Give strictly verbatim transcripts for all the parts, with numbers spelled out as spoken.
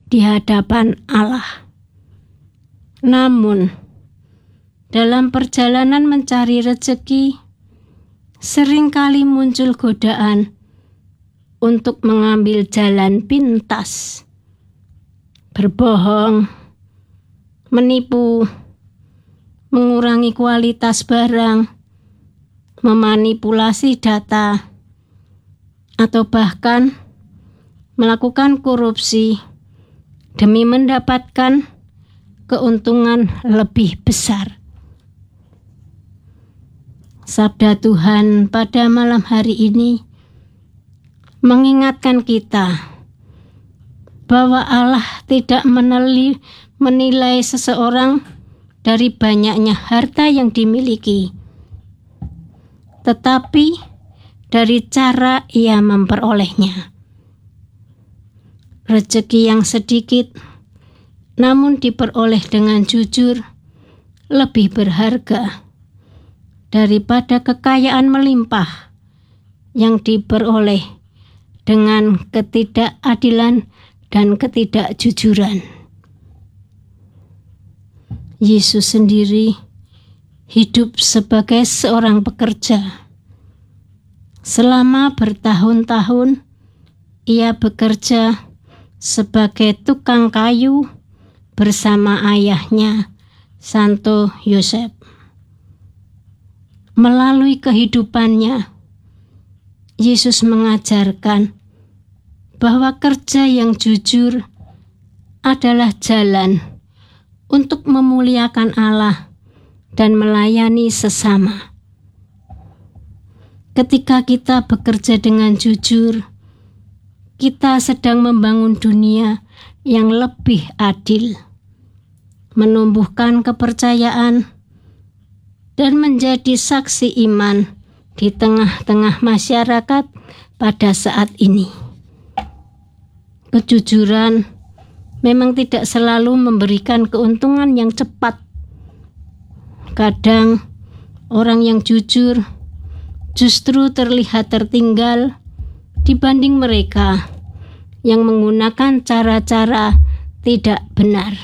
di hadapan Allah. Namun, dalam perjalanan mencari rezeki, seringkali muncul godaan untuk mengambil jalan pintas, berbohong, menipu, mengurangi kualitas barang, memanipulasi data, atau bahkan melakukan korupsi demi mendapatkan keuntungan lebih besar. Sabda Tuhan pada malam hari ini mengingatkan kita bahwa Allah tidak meneli, menilai seseorang dari banyaknya harta yang dimiliki, tetapi dari cara ia memperolehnya. Rezeki yang sedikit namun diperoleh dengan jujur lebih berharga daripada kekayaan melimpah yang diperoleh dengan ketidakadilan dan ketidakjujuran. Yesus sendiri hidup sebagai seorang pekerja. Selama bertahun-tahun ia bekerja sebagai tukang kayu bersama ayahnya, Santo Yosef. Melalui kehidupannya, Yesus mengajarkan bahwa kerja yang jujur adalah jalan untuk memuliakan Allah dan melayani sesama. Ketika kita bekerja dengan jujur, kita sedang membangun dunia yang lebih adil, menumbuhkan kepercayaan, dan menjadi saksi iman di tengah-tengah masyarakat pada saat ini. Kejujuran memang tidak selalu memberikan keuntungan yang cepat. Kadang orang yang jujur justru terlihat tertinggal dibanding mereka yang menggunakan cara-cara tidak benar.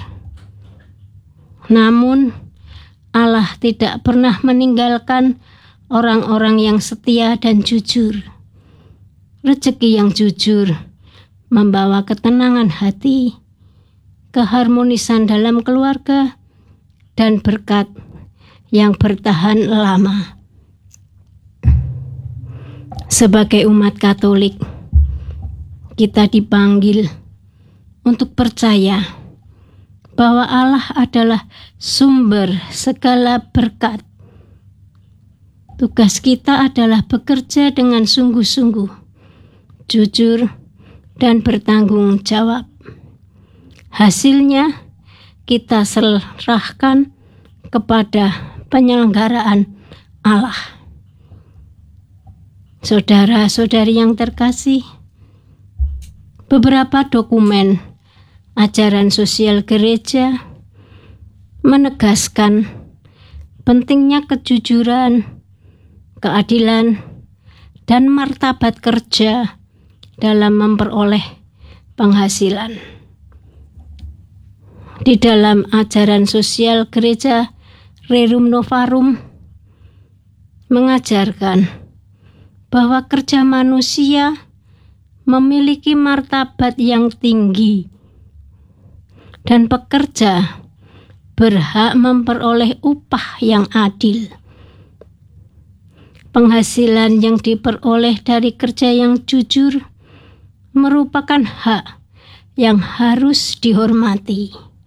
Namun, Allah tidak pernah meninggalkan orang-orang yang setia dan jujur. Rezeki yang jujur membawa ketenangan hati, keharmonisan dalam keluarga, dan berkat yang bertahan lama. Sebagai umat Katolik, kita dipanggil untuk percaya bahwa Allah adalah sumber segala berkat. Tugas kita adalah bekerja dengan sungguh-sungguh, jujur, dan bertanggung jawab. Hasilnya kita serahkan kepada penyelenggaraan Allah. Saudara-saudari yang terkasih, beberapa dokumen ajaran sosial gereja menegaskan pentingnya kejujuran, keadilan, dan martabat kerja dalam memperoleh penghasilan. Di dalam ajaran sosial gereja Rerum Novarum mengajarkan bahwa kerja manusia memiliki martabat yang tinggi dan pekerja berhak memperoleh upah yang adil. Penghasilan yang diperoleh dari kerja yang jujur merupakan hak yang harus dihormati.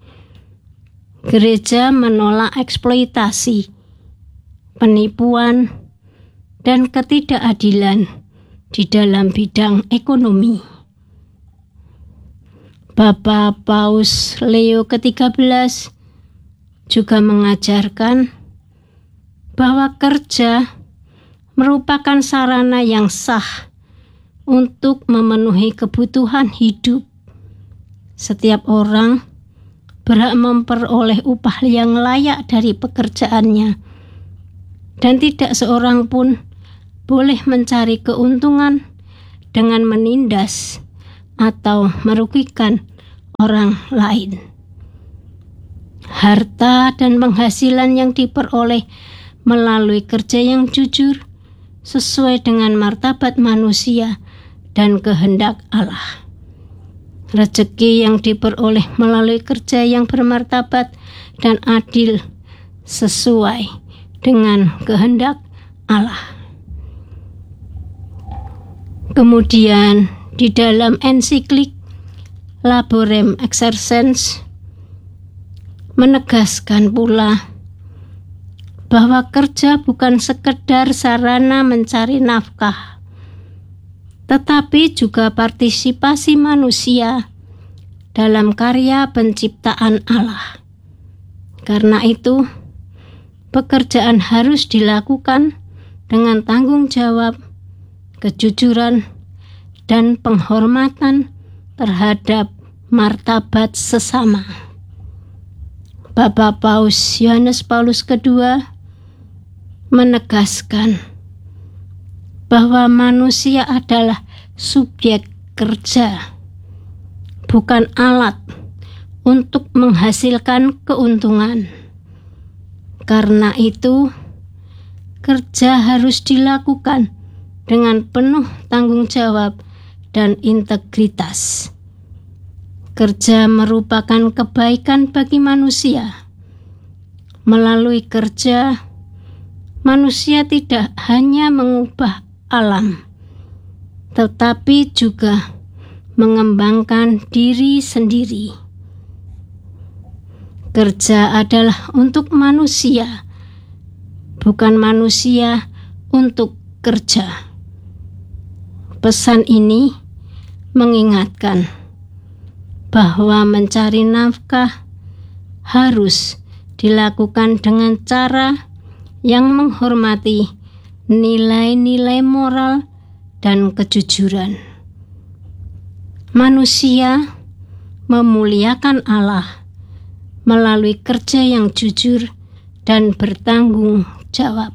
Gereja menolak eksploitasi, penipuan, dan ketidakadilan di dalam bidang ekonomi. Bapa Paus Leo ketiga belas juga mengajarkan bahwa kerja merupakan sarana yang sah untuk memenuhi kebutuhan hidup. Setiap orang berhak memperoleh upah yang layak dari pekerjaannya, dan tidak seorang pun boleh mencari keuntungan dengan menindas atau merugikan orang lain. Harta dan penghasilan yang diperoleh melalui kerja yang jujur sesuai dengan martabat manusia dan kehendak Allah. Rezeki yang diperoleh melalui kerja yang bermartabat dan adil sesuai dengan kehendak Allah. Kemudian di dalam ensiklik Laborem Exercens menegaskan pula bahwa kerja bukan sekedar sarana mencari nafkah, tetapi juga partisipasi manusia dalam karya penciptaan Allah. Karena itu, pekerjaan harus dilakukan dengan tanggung jawab, kejujuran, dan penghormatan terhadap martabat sesama. Bapak Paus Yohanes Paulus kedua menegaskan bahwa manusia adalah subjek kerja, bukan alat untuk menghasilkan keuntungan. Karena itu, kerja harus dilakukan dengan penuh tanggung jawab dan integritas. Kerja merupakan kebaikan bagi manusia. Melalui kerja, manusia tidak hanya mengubah alam, tetapi juga mengembangkan diri sendiri. Kerja adalah untuk manusia, bukan manusia untuk kerja. Pesan ini mengingatkan bahwa mencari nafkah harus dilakukan dengan cara yang menghormati nilai-nilai moral dan kejujuran. Manusia memuliakan Allah melalui kerja yang jujur dan bertanggung jawab.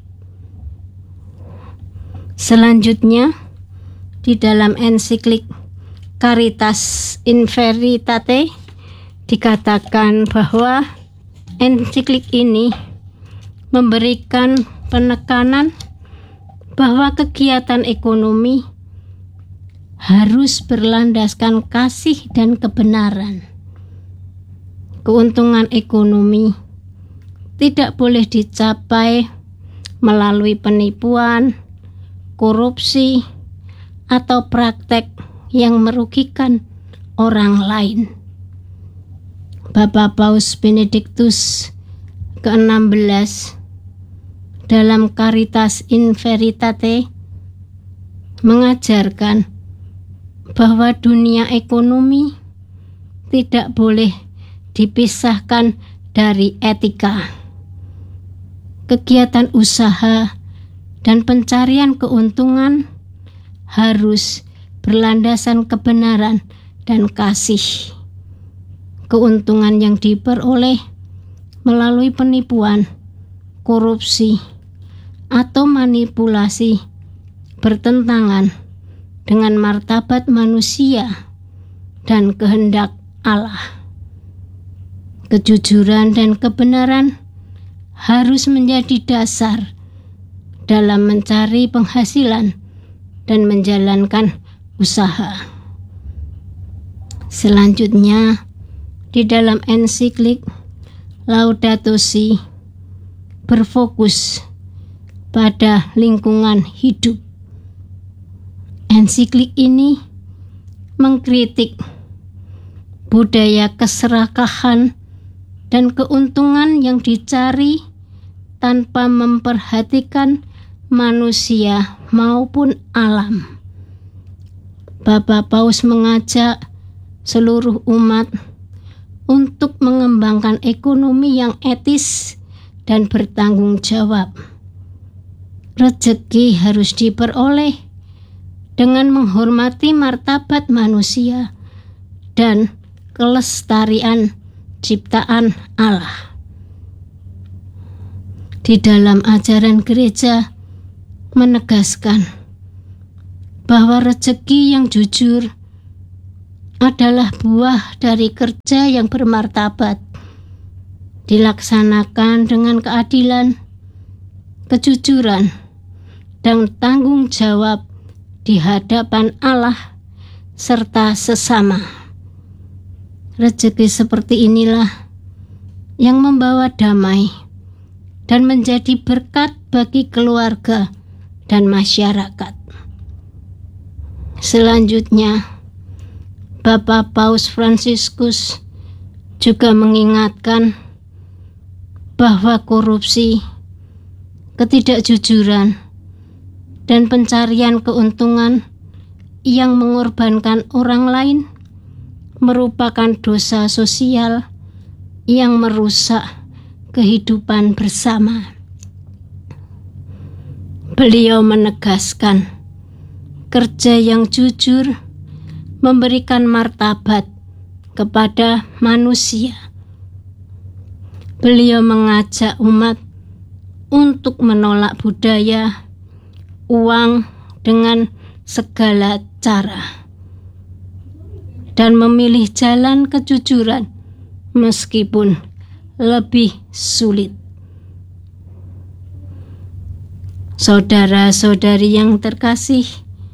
Selanjutnya, di dalam ensiklik Caritas in Veritate dikatakan bahwa ensiklik ini memberikan penekanan bahwa kegiatan ekonomi harus berlandaskan kasih dan kebenaran. Keuntungan ekonomi tidak boleh dicapai melalui penipuan, korupsi, atau praktek yang merugikan orang lain. Bapak Paus Benediktus keenam belas dalam Caritas in Veritate mengajarkan bahwa dunia ekonomi tidak boleh dipisahkan dari etika. Kegiatan usaha dan pencarian keuntungan harus berlandasan kebenaran dan kasih. Keuntungan yang diperoleh melalui penipuan, korupsi, atau manipulasi bertentangan dengan martabat manusia dan kehendak Allah. Kejujuran dan kebenaran harus menjadi dasar dalam mencari penghasilan dan menjalankan usaha. Selanjutnya, di dalam ensiklik Laudato Si berfokus pada lingkungan hidup. Ensiklik ini mengkritik budaya keserakahan dan keuntungan yang dicari tanpa memperhatikan manusia maupun alam. Bapak Paus mengajak seluruh umat untuk mengembangkan ekonomi yang etis dan bertanggung jawab. Rezeki harus diperoleh dengan menghormati martabat manusia dan kelestarian ciptaan Allah. Di dalam ajaran gereja menegaskan bahwa rezeki yang jujur adalah buah dari kerja yang bermartabat, dilaksanakan dengan keadilan, kejujuran, dan tanggung jawab di hadapan Allah serta sesama. Rezeki seperti inilah yang membawa damai dan menjadi berkat bagi keluarga dan masyarakat. Selanjutnya, Bapak Paus Fransiskus juga mengingatkan bahwa korupsi, ketidakjujuran, dan pencarian keuntungan yang mengorbankan orang lain merupakan dosa sosial yang merusak kehidupan bersama. Beliau menegaskan, kerja yang jujur memberikan martabat kepada manusia. Beliau mengajak umat untuk menolak budaya uang dengan segala cara dan memilih jalan kejujuran meskipun lebih sulit. Saudara-saudari yang terkasih,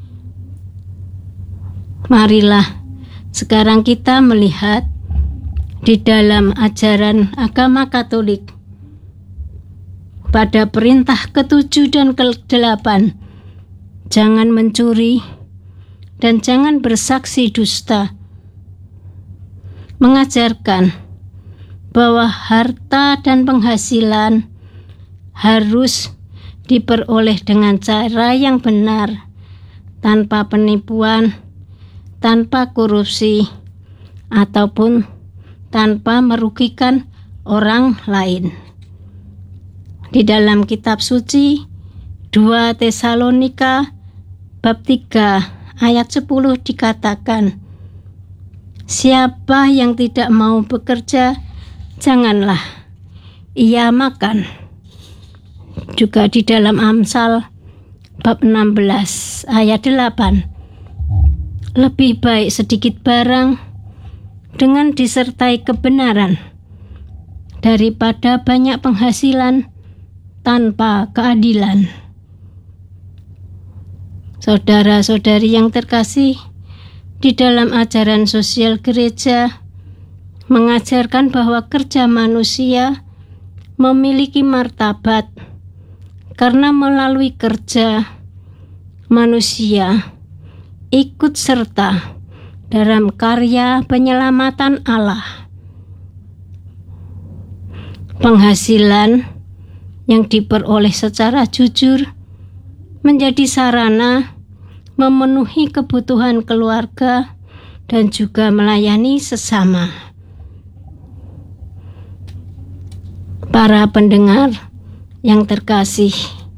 marilah sekarang kita melihat di dalam ajaran agama Katolik pada perintah ketujuh dan kedelapan, jangan mencuri dan jangan bersaksi dusta, mengajarkan bahwa harta dan penghasilan harus diperoleh dengan cara yang benar, tanpa penipuan, tanpa korupsi, ataupun tanpa merugikan orang lain. Di dalam kitab suci dua Tesalonika bab tiga ayat sepuluh dikatakan, siapa yang tidak mau bekerja, janganlah ia makan. Juga di dalam Amsal bab enam belas ayat delapan, lebih baik sedikit barang dengan disertai kebenaran daripada banyak penghasilan tanpa keadilan. Saudara-saudari yang terkasih, di dalam ajaran sosial gereja mengajarkan bahwa kerja manusia memiliki martabat karena melalui kerja manusia ikut serta dalam karya penyelamatan Allah. Penghasilan yang diperoleh secara jujur menjadi sarana memenuhi kebutuhan keluarga dan juga melayani sesama. Para pendengar yang terkasih,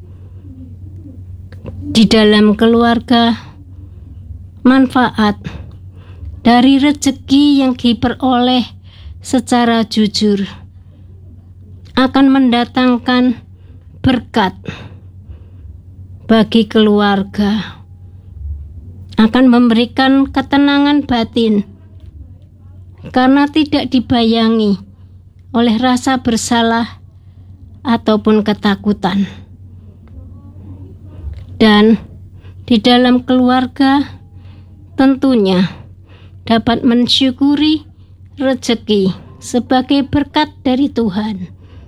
di dalam keluarga, manfaat dari rezeki yang diperoleh secara jujur akan mendatangkan berkat bagi keluarga, akan memberikan ketenangan batin karena tidak dibayangi oleh rasa bersalah ataupun ketakutan. Dan di dalam keluarga tentunya dapat mensyukuri rezeki sebagai berkat dari Tuhan.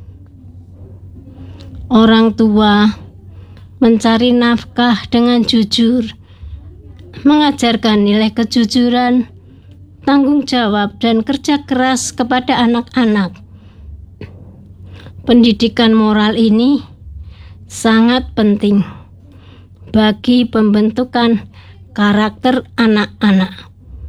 Orang tua mencari nafkah dengan jujur, mengajarkan nilai kejujuran, tanggung jawab, dan kerja keras kepada anak-anak. Pendidikan moral ini sangat penting bagi pembentukan karakter anak-anak.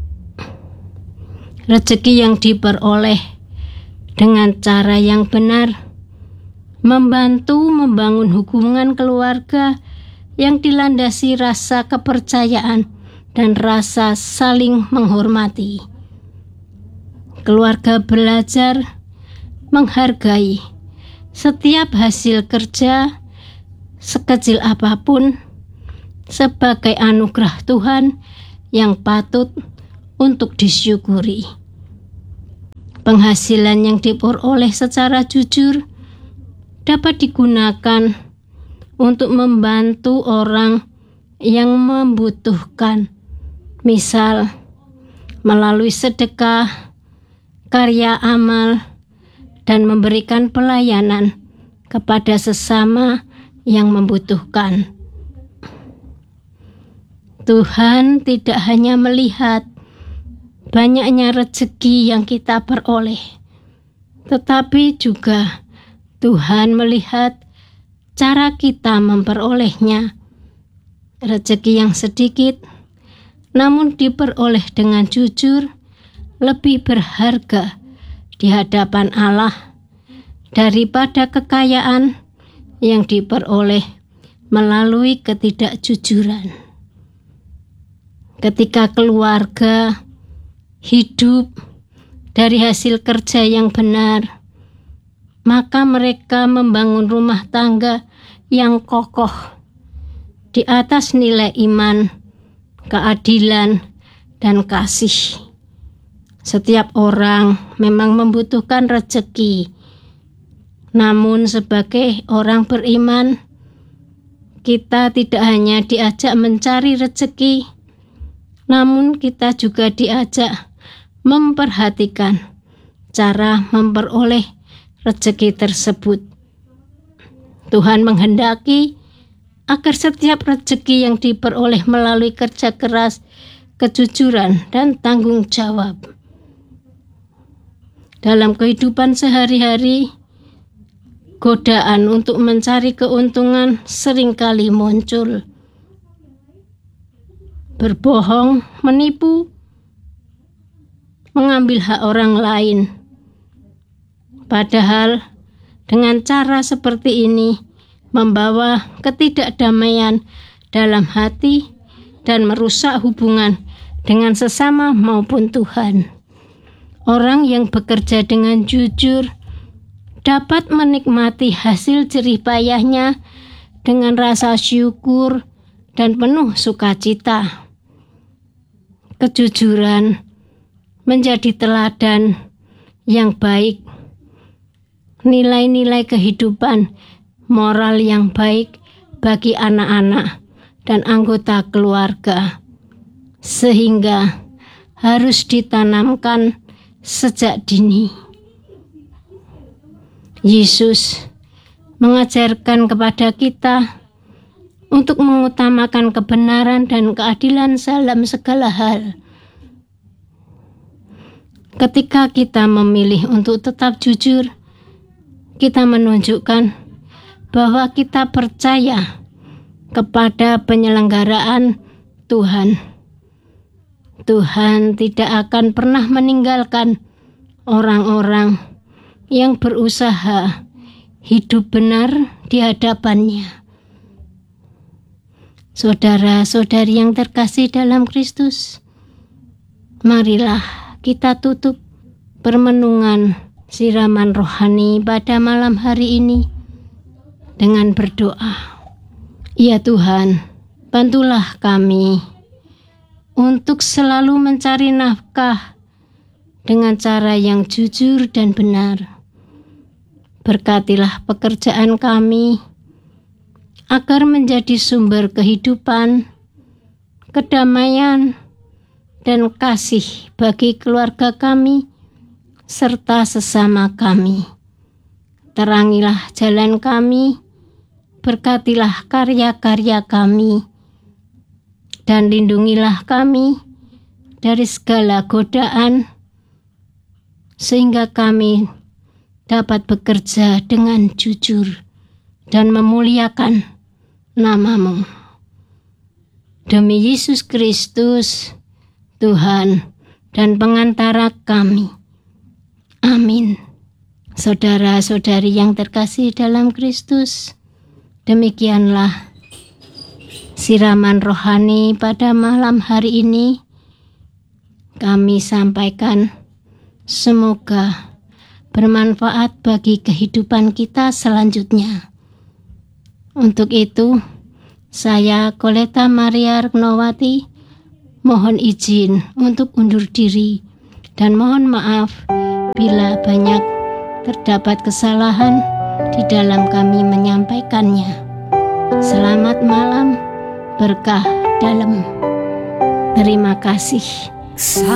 Rezeki yang diperoleh dengan cara yang benar membantu membangun hubungan keluarga yang dilandasi rasa kepercayaan dan rasa saling menghormati. Keluarga belajar menghargai setiap hasil kerja, sekecil apapun, sebagai anugerah Tuhan yang patut untuk disyukuri. Penghasilan yang diperoleh secara jujur dapat digunakan untuk membantu orang yang membutuhkan, misal melalui sedekah, karya amal, dan memberikan pelayanan kepada sesama yang membutuhkan. Tuhan tidak hanya melihat banyaknya rezeki yang kita peroleh, tetapi juga Tuhan melihat cara kita memperolehnya. Rezeki yang sedikit, namun diperoleh dengan jujur, lebih berharga di hadapan Allah daripada kekayaan yang diperoleh melalui ketidakjujuran. Ketika keluarga hidup dari hasil kerja yang benar, maka mereka membangun rumah tangga yang kokoh di atas nilai iman, keadilan, dan kasih. Setiap orang memang membutuhkan rezeki, namun sebagai orang beriman, kita tidak hanya diajak mencari rezeki, namun kita juga diajak memperhatikan cara memperoleh rezeki tersebut. Tuhan menghendaki agar setiap rezeki yang diperoleh melalui kerja keras, kejujuran, dan tanggung jawab. Dalam kehidupan sehari-hari, godaan untuk mencari keuntungan seringkali muncul. Berbohong, menipu, mengambil hak orang lain. Padahal dengan cara seperti ini membawa ketidakdamaian dalam hati dan merusak hubungan dengan sesama maupun Tuhan. Orang yang bekerja dengan jujur dapat menikmati hasil jerih payahnya dengan rasa syukur dan penuh sukacita. Kejujuran menjadi teladan yang baik, nilai-nilai kehidupan moral yang baik bagi anak-anak dan anggota keluarga, sehingga harus ditanamkan sejak dini. Yesus mengajarkan kepada kita untuk mengutamakan kebenaran dan keadilan dalam segala hal. Ketika kita memilih untuk tetap jujur, kita menunjukkan bahwa kita percaya kepada penyelenggaraan Tuhan. Tuhan tidak akan pernah meninggalkan orang-orang yang berusaha hidup benar di hadapannya. Saudara-saudari yang terkasih dalam Kristus, marilah kita tutup permenungan siraman rohani pada malam hari ini dengan berdoa. Ya Tuhan, bantulah kami untuk selalu mencari nafkah dengan cara yang jujur dan benar. Berkatilah pekerjaan kami agar menjadi sumber kehidupan, kedamaian, dan kasih bagi keluarga kami serta sesama kami. Terangilah jalan kami, berkatilah karya-karya kami, dan lindungilah kami dari segala godaan, sehingga kami dapat bekerja dengan jujur dan memuliakan nama-Mu. Demi Yesus Kristus, Tuhan dan pengantara kami. Amin. Saudara-saudari yang terkasih dalam Kristus, demikianlah siraman rohani pada malam hari ini kami sampaikan. Semoga bermanfaat bagi kehidupan kita selanjutnya. Untuk itu, saya Koleta Maria Retnowati mohon izin untuk undur diri dan mohon maaf bila banyak terdapat kesalahan di dalam kami menyampaikannya. Selamat malam, berkah dalam. Terima kasih.